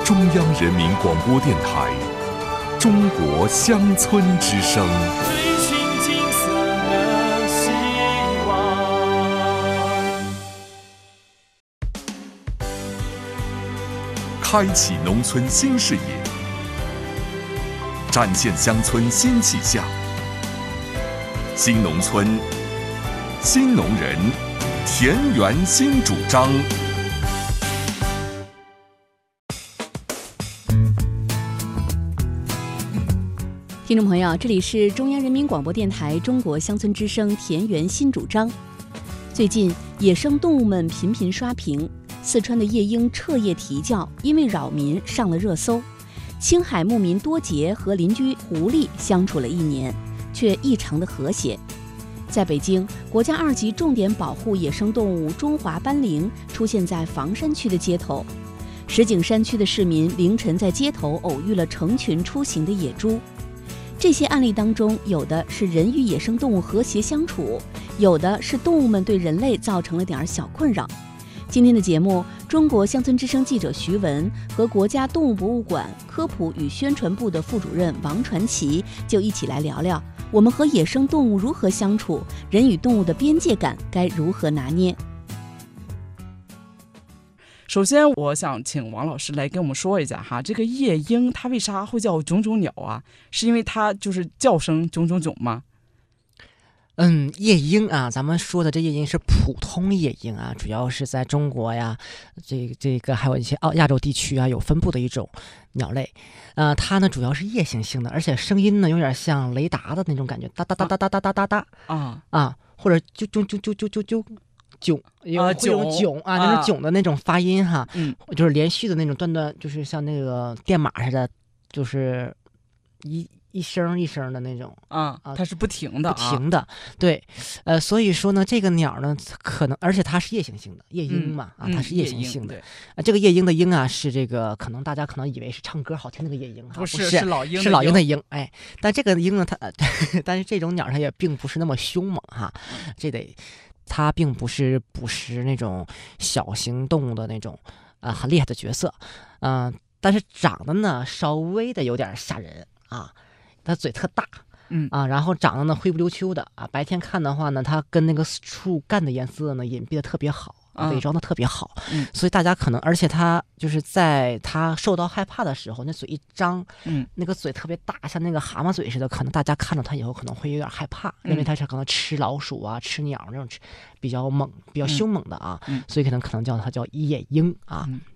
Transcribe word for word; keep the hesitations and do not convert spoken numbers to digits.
中央人民广播电台中国乡村之声。 追寻金色的希望， 开启农村新视野，展现乡村新气象。新农村，新农人，田园新主张。 听众朋友，这里是中央人民广播电台中国乡村之声田园新主张。最近野生动物们频频刷屏，四川的夜莺彻夜啼叫，因为扰民上了热搜。青海牧民多杰和邻居狐狸相处了一年，却异常的和谐。在北京，国家二级重点保护野生动物中华斑羚出现在房山区的街头。石景山区的市民凌晨在街头偶遇了成群出行的野猪。这些案例当中，有的是人与野生动物和谐相处，有的是动物们对人类造成了点小困扰。今天的节目，中国乡村之声记者徐文和国家动物博物馆科普与宣传部的副主任王传奇就一起来聊聊，我们和野生动物如何相处，人与动物的边界感该如何拿捏。 首先我想请王老师来跟我们说一下哈，这个夜莺它为啥会叫囧囧鸟啊？是因为它就是叫声囧囧囧吗？ 嗯，夜莺啊，咱们说的这夜莺是普通夜莺啊，主要是在中国呀，这这个还有一些澳亚洲地区啊有分布的一种鸟类。呃，它呢主要是夜行性的，而且声音呢有点像雷达的那种感觉，哒哒哒哒哒哒哒哒哒啊啊，或者啾啾啾啾啾啾啾。囧，有会有囧啊，就是囧的那种发音哈，嗯，就是连续的那种断断，就是像那个电码似的，就是一一声一声的那种啊啊，它是不停的， 不停的，对，呃，所以说呢，这个鸟呢，可能而且它是夜行性的，夜莺嘛，啊，它是夜行性的，啊，这个夜莺的莺啊，是这个可能大家可能以为是唱歌好听那个夜莺哈， 不是， 是老鹰， 是老鹰的鹰，哎，但这个鹰呢，它，但是这种鸟它也并不是那么凶猛哈，这得。它并不是捕食那种小型动物的那种呃很厉害的角色，嗯、呃，但是长得呢稍微的有点吓人啊，它嘴特大，嗯啊，然后长得呢灰不溜秋的啊，白天看的话呢，它跟那个树干的颜色呢隐蔽的特别好。伪装的特别好，嗯，所以大家可能，而且它就是在它受到害怕的时候，那嘴一张，嗯，那个嘴特别大，像那个蛤蟆嘴似的，可能大家看到它以后可能会有点害怕，认为它是可能吃老鼠啊、吃鸟那种比较猛、比较凶猛的啊，嗯、所以可能可能叫它叫夜莺啊。嗯